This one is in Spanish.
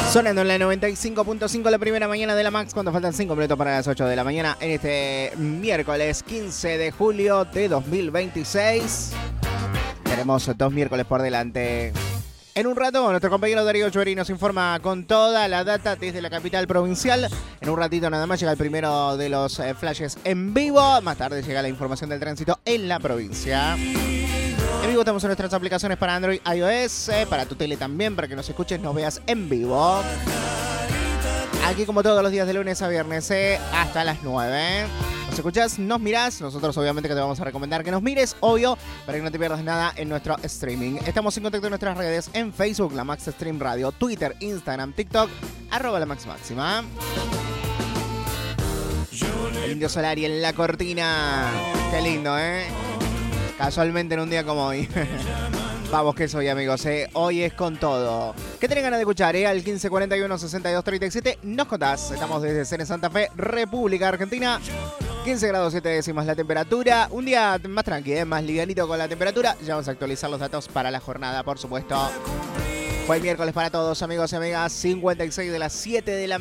Sonando en la 95.5 la primera mañana de la Max, cuando faltan 5 minutos para las 8 de la mañana en este miércoles 15 de julio de 2026. Tenemos 2 miércoles por delante. En un rato, nuestro compañero Darío Chueri nos informa con toda la data desde la capital provincial. En un ratito nada más llega el primero de los flashes en vivo. Más tarde llega la información del tránsito en la provincia. En vivo estamos en nuestras aplicaciones para Android, iOS, para tu tele también, para que nos escuches, nos veas en vivo. Aquí como todos los días de lunes a viernes, hasta las 9. Nos escuchás, nos mirás, nosotros obviamente que te vamos a recomendar que nos mires, obvio, para que no te pierdas nada en nuestro streaming. Estamos en contacto en nuestras redes, en Facebook, La Max Stream Radio, Twitter, Instagram, TikTok, @La Max Máxima. El Indio Solari en la cortina. Qué lindo, ¿eh? Casualmente en un día como hoy. Vamos que soy, amigos, hoy es con todo. ¿Qué tenés ganas de escuchar, Al 1541-6237 nos contás. Estamos desde Cene Santa Fe, República Argentina. 15 grados 7 décimas la temperatura. Un día más tranquilo, más livianito con la temperatura. Ya vamos a actualizar los datos para la jornada, por supuesto. Buen miércoles para todos, amigos y amigas. 56 de las 7 de la